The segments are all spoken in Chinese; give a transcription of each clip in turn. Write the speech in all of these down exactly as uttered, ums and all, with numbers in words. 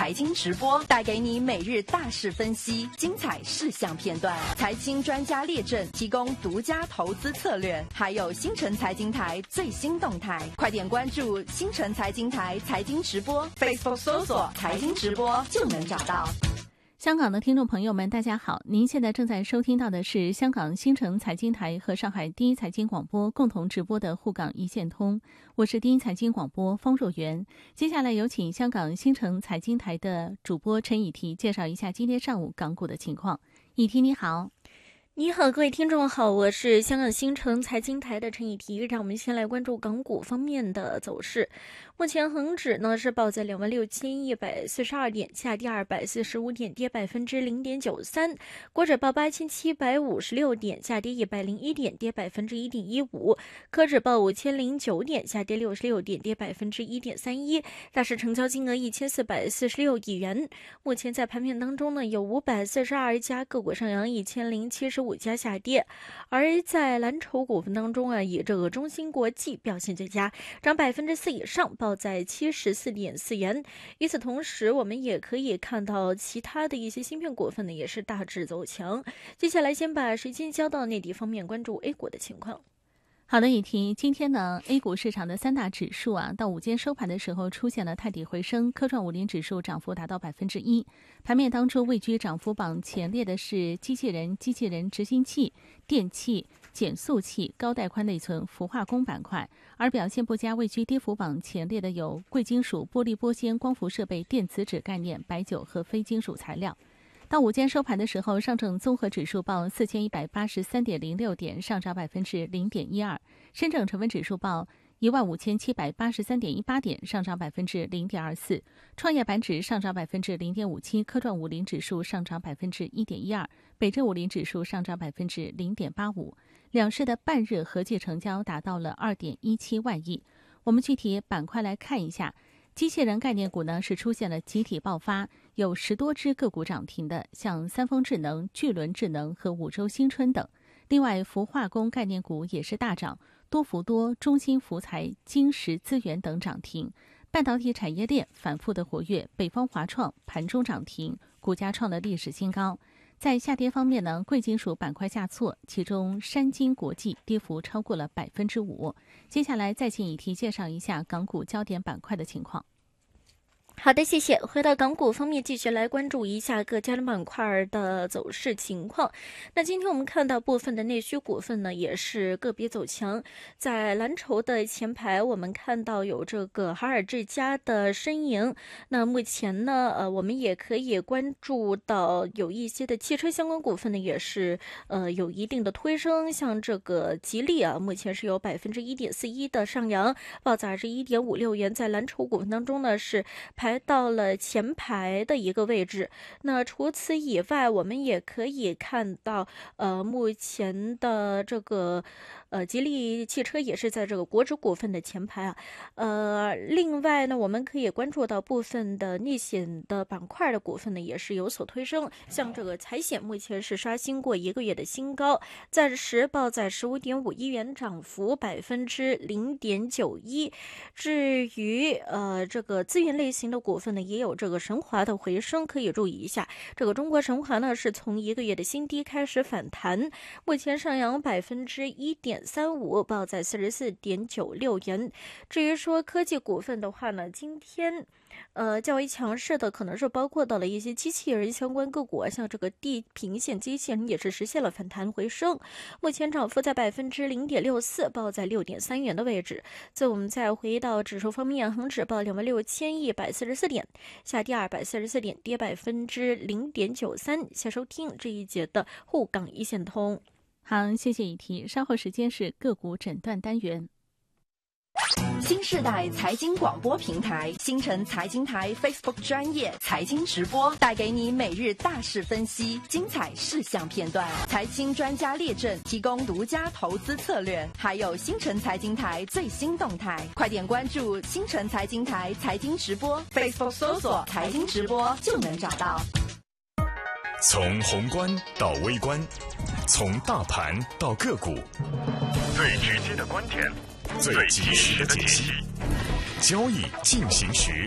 财经直播，带给你每日大事分析、精彩事项片段，财经专家列阵，提供独家投资策略，还有新城财经台最新动态。快点关注新城财经台财经直播 ，Facebook 搜索财经直播就能找到。 香港的听众朋友们，大家好！您现在正在收听到的是香港新城财经台和上海第一财经广播共同直播的沪港一线通，我是第一财经广播方若媛。接下来有请香港新城财经台的主播陈以提介绍一下今天上午港股的情况。以提你好。 你好，各位听众好，我是香港新城财经台的陈以提。让我们先来关注港股方面的走势。目前恒指呢是报在两万六千一百四十二点，下跌二百四十五点，跌百分之零点九三。国指报八千七百五十六点，下跌一百零一点，跌百分之一点一五。科指报五千零九点，下跌六十六点，跌百分之一点三一。大市成交金额一千四百四十六亿元。目前在盘面当中呢，有五百四十二家个股上扬，一千零七十五家下跌。而在蓝筹股份当中啊，以这个中芯国际表现最佳，涨百分之四以上，报在七十四点四元。与此同时，我们也可以看到其他的一些芯片股份呢，也是大致走强。接下来先把时间交到内地方面，关注 A 股的情况。 好的，以提，今天呢 A 股市场的三大指数啊，到午间收盘的时候出现了探底回升，科创五零指数涨幅达到百分之一。盘面当中位居涨幅榜前列的是机器人、机器人执行器、电器、减速器、高带宽内存、氟化工板块，而表现不佳位居跌幅榜前列的有贵金属、玻璃玻纤、光伏设备、电子纸概念、白酒和非金属材料。到午间收盘的时候，上证综合指数报四千一百八十三点零六点，上涨百分之零点一二；深证成分指数报一万五千七百八十三点一八点，上涨百分之零点二四；创业板指上涨百分之零点五七，科创五零指数上涨百分之一点一二，北证五零指数上涨百分之零点八五。两市的半日合计成交达到了二点一七万亿。我们具体板块来看一下。机器人概念股呢是出现了集体爆发，有十多只个股涨停的，像三丰智能、巨轮智能和五洲新春等。另外，氟化工概念股也是大涨，多氟多、中芯福材、晶石资源等涨停。半导体产业链反复的活跃，北方华创盘中涨停，股价创了历史新高。在下跌方面呢，贵金属板块下挫，其中山金国际跌幅超过了百分之五。接下来再请以提介绍一下港股焦点板块的情况。 好的，谢谢。回到港股方面，继续来关注一下各家的板块的走势情况。那今天我们看到部分的内需股份呢，也是个别走强。在蓝筹的前排，我们看到有这个海尔智家的身影。那目前呢，呃，我们也可以关注到有一些的汽车相关股份呢，也是呃有一定的推升。像这个吉利啊，目前是有百分之一点四一的上扬，报价是一点五六元，在蓝筹股份当中呢是排排到了前排的一个位置。那除此以外，我们也可以看到，呃，目前的这个呃吉利汽车也是在这个国指股份的前排啊。呃，另外呢，我们可以关注到部分的逆险的板块的股份呢，也是有所推升。像这个财险目前是刷新过一个月的新高，暂时报在十五点五一元，涨幅百分之零点九一。至于呃这个资源类型的股份呢，也有这个神华的回升，可以注意一下。这个中国神华呢，是从一个月的新低开始反弹，目前上扬百分之一点三五，报在四十四点九六元。至于说科技股份的话呢，今天呃较为强势的可能是包括到了一些机器人相关个股啊，像这个地平线机器人也是实现了反弹回升，目前涨幅在百分之零点六四，报在六点三元的位置。最后我们再回到指数方面，恒指报两万六千一百四十四点，下跌二百四十四点，跌百分之零点九三。下收听这一节的沪港一线通。 好，谢谢以提。稍后时间是个股诊断单元。 新世代财经广播平台新城财经台 Facebook 专业财经直播，带给你每日大事分析、精彩事项片段，财经专家列阵，提供独家投资策略，还有新城财经台最新动态。快点关注新城财经台财经直播 Facebook 搜索财经直播就能找到。 从宏观到微观，从大盘到个股，最直接的观点，最及时的解析，交易进行时，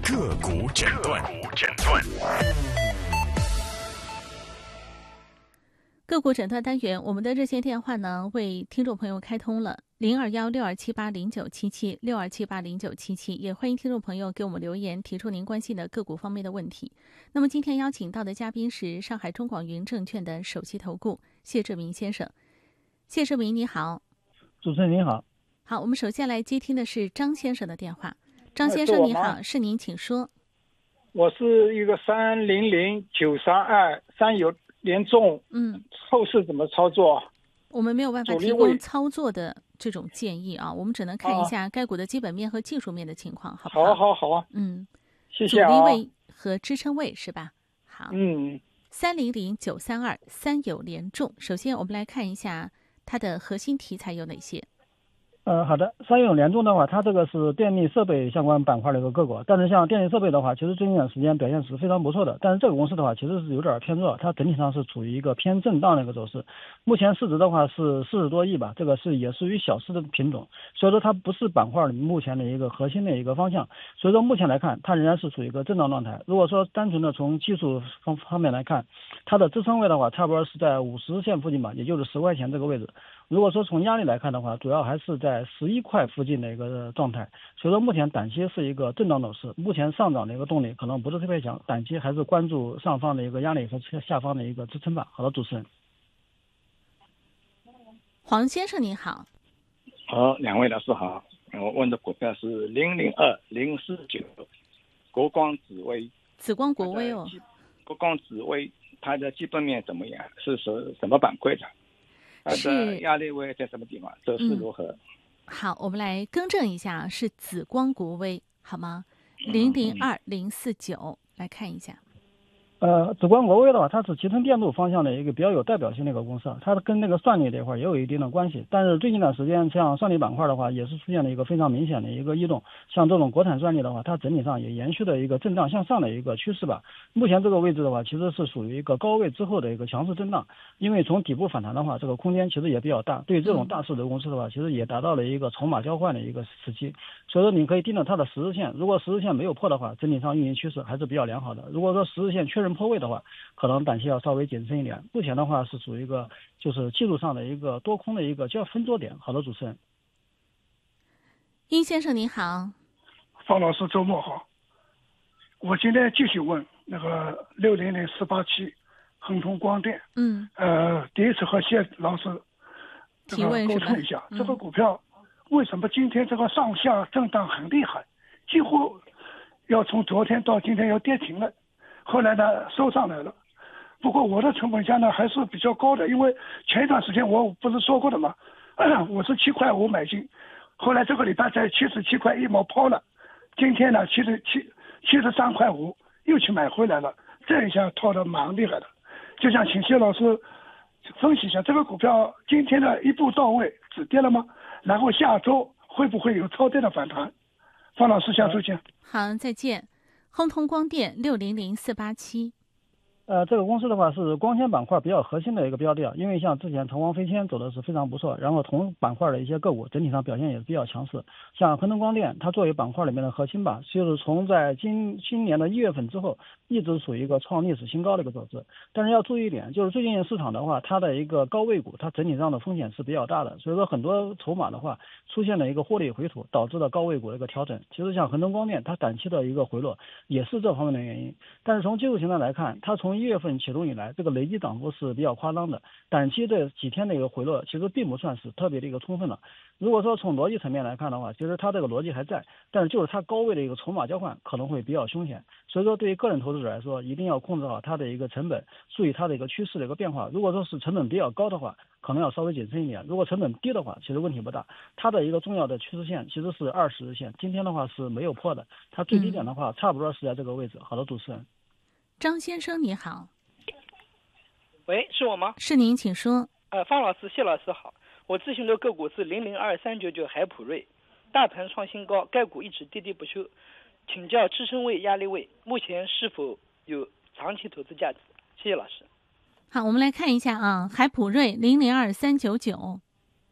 个股诊断。诊断。 个股诊断单元，我们的热线电话呢为听众朋友开通了零二幺六二七八零九七七六二七八零九七七，也欢迎听众朋友给我们留言，提出您关心的个股方面的问题。那么今天邀请到的嘉宾是上海中广云证券的首席投顾谢志明先生。谢志明，你好。 主持人您好。 好，我们首先来接听的是张先生的电话。张先生你好，是您，请说。 我是一个三零零九三二三有联众， 嗯， 后市怎么操作？ 我们没有办法提供操作的这种建议啊，我们只能看一下该股的基本面和技术面的情况，好不好？ 好好好啊， 嗯， 谢谢啊。 主力位和支撑位是吧？好， 嗯， 三零零九三二三有联众，首先我们来看一下它的核心题材有哪些。 呃，好的，三有联众的话，它这个是电力设备相关板块的一个个股，但是像电力设备的话，其实最近一段时间表现是非常不错的，但是这个公司的话，其实是有点偏弱，它整体上是处于一个偏震荡的一个走势。目前市值的话是四十多亿吧，这个是也属于小市的品种，所以说它不是板块目前的一个核心的一个方向，所以说目前来看，它仍然是处于一个震荡状态。如果说单纯的从技术方方面来看，它的支撑位的话，差不多是在五十线附近吧，也就是十块钱这个位置。如果说从压力来看的话，主要还是在十一块附近的一个状态，所以说目前短期是一个震荡走势，目前上涨的一个动力可能不是特别强，短期还是关注上方的一个压力和下方的一个支撑吧。好的，主持人。 黄先生你好。 好，两位老师好，我问的股票是零零二零四九国光紫薇。 紫光国威哦。 国光紫薇，它的基本面怎么样？是什什么板块的？它的压力位在什么地方？走势如何？ 嗯、好，我们来更正一下，是紫光国威，好吗？零零二零四九，来看一下。 呃，紫光国威的话，它是集成电路方向的一个比较有代表性的一个公司，它跟那个算力这块也有一定的关系。但是最近一段时间，像算力板块的话，也是出现了一个非常明显的一个异动。像这种国产算力的话，它整体上也延续了一个震荡向上的一个趋势吧。目前这个位置的话，其实是属于一个高位之后的一个强势震荡。因为从底部反弹的话，这个空间其实也比较大。对于这种大势的公司的话，其实也达到了一个筹码交换的一个时期。所以说，你可以盯着它的十日线，如果十日线没有破的话，整体上运营趋势还是比较良好的。如果说十日线确认破位的话，可能短期要稍微谨慎一点。目前的话是属于一个就是技术上的一个多空的一个叫分多点。好的，主持人。 殷先生你好。 方老师周末好。我今天继续问那个六零零四八七恒通光电。 嗯。 呃，第一次和谢老师提问沟通一下， 嗯、 这个股票为什么今天这个上下震荡很厉害，几乎要从昨天到今天要跌停了。后来呢收上来了，不过我的成本价呢还是比较高的，因为前一段时间我不是说过的嘛，我是七块五买进，后来这个礼拜在七十七块一毛抛了，今天呢七十七七十三块五又去买回来了，这一下套的蛮厉害的。就想请谢老师分析一下这个股票今天的一步到位止跌了吗？然后下周会不会有超跌的反弹？方老师下周见。 好，再见。恒通光电六零零四八七。 呃，这个公司的话是光纤板块比较核心的一个标的，因为像之前长光飞纤走的是非常不错，然后同板块的一些个股整体上表现也是比较强势。像恒通光电，它作为板块里面的核心吧，就是从在今今年的一月份之后，一直处于一个创历史新高的一个走势。但是要注意一点，就是最近市场的话，它的一个高位股，它整体上的风险是比较大的，所以说很多筹码的话出现了一个获利回吐，导致了高位股的一个调整。其实像恒通光电，它短期的一个回落也是这方面的原因。但是从技术形态来看，它从一月份启动以来，这个累计涨幅是比较夸张的，短期这几天的一个回落其实并不算是特别的一个充分了。如果说从逻辑层面来看的话，其实它这个逻辑还在，但是就是它高位的一个筹码交换可能会比较凶险，所以说对于个人投资者来说，一定要控制好它的一个成本，注意它的一个趋势的一个变化。如果说是成本比较高的话，可能要稍微谨慎一点；如果成本低的话，其实问题不大。它的一个重要的趋势线其实是二十日线，今天的话是没有破的，它最低点的话、嗯、差不多是在这个位置。好的，主持人。 张先生你好。 喂，是我吗？ 是您，请说。 呃，方老师、谢老师好，我咨询的个股是零零二三九九海普瑞，大盘创新高，该股一直跌跌不休，请教支撑位、压力位，目前是否有长期投资价值？谢谢老师。 好，我们来看一下啊，海普瑞零零二三九九。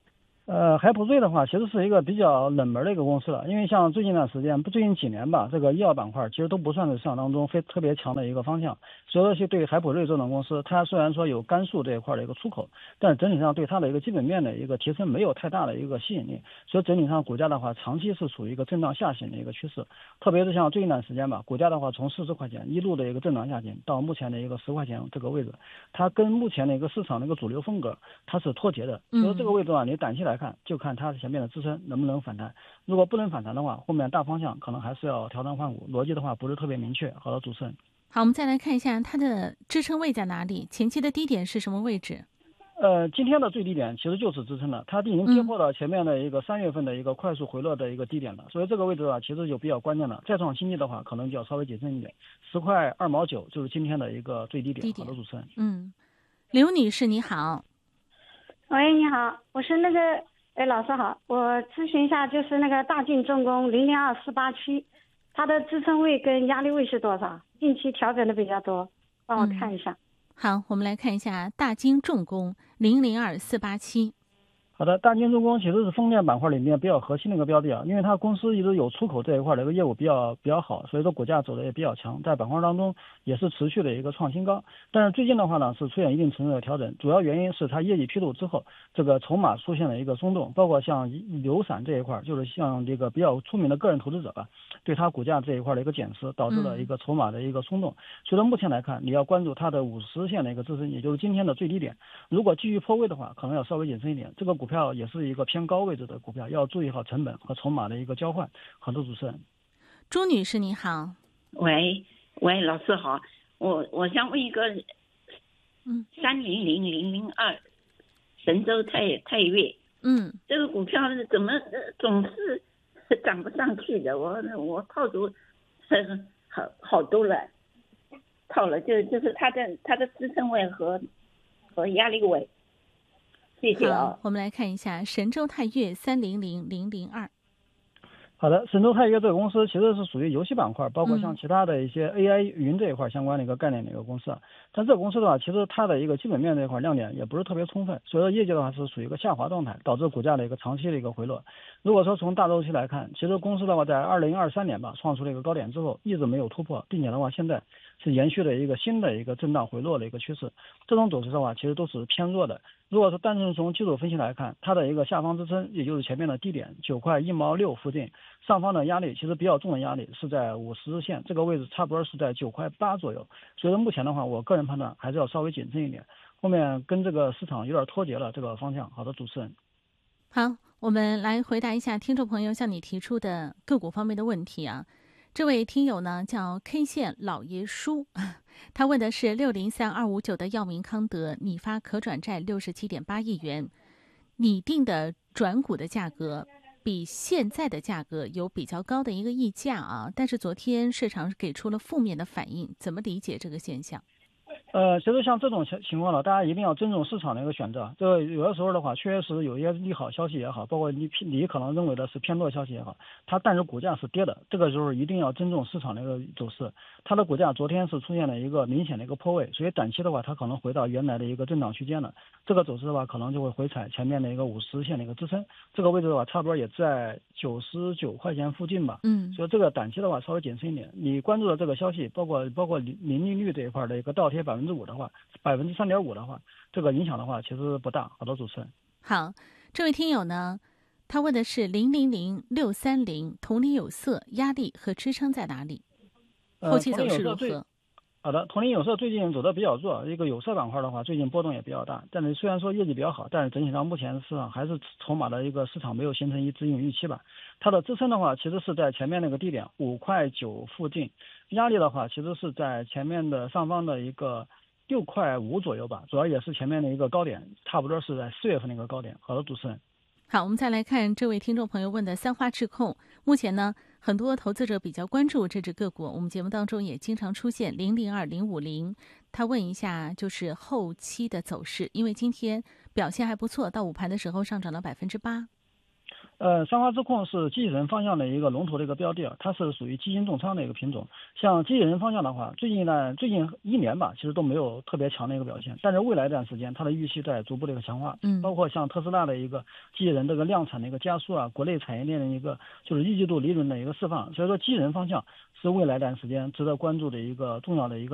呃，海普瑞的话，其实是一个比较冷门的一个公司了，因为像最近一段时间，不最近几年吧，这个医药板块其实都不算是市场当中非特别强的一个方向。所以说，对于海普瑞这种公司，它虽然说有甘肃这一块的一个出口，但是整体上对它的一个基本面的一个提升没有太大的一个吸引力，所以整体上股价的话，长期是处于一个震荡下行的一个趋势。特别是像最近一段时间吧，股价的话从四十块钱一路的一个震荡下行到目前的一个十块钱这个位置，它跟目前的一个市场的一个主流风格它是脱节的。所以这个位置啊，你短期来看就看它前面的支撑能不能反弹，如果不能反弹的话，后面大方向可能还是要调整换股，逻辑的话不是特别明确。好的，主持人。 好，我们再来看一下它的支撑位在哪里，前期的低点是什么位置？ 呃，今天的最低点其实就是支撑了，它已经跌破了前面的一个三月份的一个快速回落的一个低点了，嗯、所以这个位置啊，其实就比较关键了。再创新低的话，可能就要稍微谨慎一点，十块二毛九就是今天的一个最低点。 低点。 好的，主持人。 嗯，刘女士你好。 喂，你好，我是那个。哎，老师好，我咨询一下，就是那个大晋重工零零二四八七，它的支撑位跟压力位是多少？近期调整的比较多，帮我看一下。 嗯、好，我们来看一下大金重工零零二四八七。 好的，大金重工其实是风电板块里面比较核心的一个标的啊，因为它公司一直有出口这一块的一个业务比较比较好，所以说股价走的也比较强，在板块当中也是持续的一个创新高。但是最近的话呢，是出现一定程度的调整，主要原因是它业绩披露之后，这个筹码出现了一个松动，包括像流散这一块，就是像这个比较出名的个人投资者吧，对它股价这一块的一个减持，导致了一个筹码的一个松动。嗯、所以说目前来看，你要关注它的五十线的一个支撑，也就是今天的最低点，如果继续破位的话，可能要稍微谨慎一点。这个股股票也是一个偏高位置的股票，要注意好成本和筹码的一个交换。好的，主持人。 朱女士你好。 喂喂，老师好，我我想问一个， 嗯， 三零零零零二神州泰泰岳， 嗯， 这个股票怎么总是涨不上去的？我我套住好好多了，套了就就是它的它的支撑位和和压力位。谢谢啊。 好，我们来看一下神州泰岳三零零零零二。 好的，神州泰岳这个公司其实是属于游戏板块，包括像其他的一些 A I 云这一块相关的一个概念的一个公司。但这个公司的话，其实它的一个基本面这一块亮点也不是特别充分，所以说业绩的话是属于一个下滑状态，导致股价的一个长期的一个回落。如果说从大周期来看，其实公司的话在二零二三年吧创出了一个高点之后，一直没有突破，并且的话现在是延续了一个新的一个震荡回落的一个趋势。这种走势的话，其实都是偏弱的。如果说单纯从技术分析来看，它的一个下方支撑，也就是前面的低点九块一毛六附近，上方的压力其实比较重的压力是在五十日线这个位置，差不多是在九块八左右。所以说目前的话，我个人判断还是要稍微谨慎一点，后面跟这个市场有点脱节了这个方向。好的，主持人。 好，我们来回答一下听众朋友向你提出的个股方面的问题啊。这位听友呢叫 K 线老爷叔，他问的是六零三二五九的药明康德拟发可转债六十七点八亿元，拟定的转股的价格比现在的价格有比较高的一个溢价啊，但是昨天市场给出了负面的反应，怎么理解这个现象？ 呃，其实像这种情况呢，大家一定要尊重市场的一个选择。这个有的时候的话，确实有一些利好消息也好，包括你你可能认为的是偏弱消息也好，它但是股价是跌的，这个时候一定要尊重市场的一个走势。它的股价昨天是出现了一个明显的一个破位，所以短期的话，它可能回到原来的一个震荡区间了。这个走势的话，可能就会回踩前面的一个五十线的一个支撑，这个位置的话，差不多也在九十九块钱附近吧。 嗯， 所以这个短期的话稍微谨慎一点。你关注的这个消息，包括包括零利率这一块的一个倒贴百分之五的话，百分之三点五的话，这个影响的话其实不大。好的，主持人。 好，这位听友呢，他问的是零零零六三零同理有色压力和支撑在哪里？后期走势如何？ 呃好的，同理有色最近走的比较弱，一个有色板块的话，最近波动也比较大。但是虽然说业绩比较好，但是整体上目前市场还是筹码的一个市场没有形成一致应预期吧。它的支撑的话，其实是在前面那个低点五块九附近，压力的话，其实是在前面的上方的一个六块五左右吧，主要也是前面的一个高点，差不多是在四月份的一个高点。好的，主持人。 好，我们再来看这位听众朋友问的三花智控，目前呢，很多投资者比较关注这只个股，我们节目当中也经常出现零零二零五零，他问一下就是后期的走势，因为今天表现还不错，到午盘的时候上涨了百分之八。 呃，三华智控是机器人方向的一个龙头的一个标的，它是属于基金重仓的一个品种。像机器人方向的话，最近呢，最近一年吧，其实都没有特别强的一个表现。但是未来一段时间，它的预期在逐步的一个强化。 嗯， 包括像特斯拉的一个机器人这个量产的一个加速啊，国内产业链的一个就是一季度利润的一个释放。所以说，机器人方向是未来一段时间值得关注的一个重要的一个。